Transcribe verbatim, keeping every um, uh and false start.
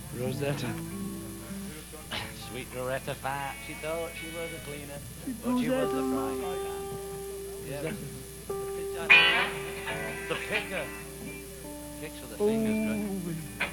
Rosetta. Sweet Rosetta Fat, she thought she was a cleaner, but she Rosetta was the frying Fat. pan. Yeah, the picker. Picks with the fingers, good.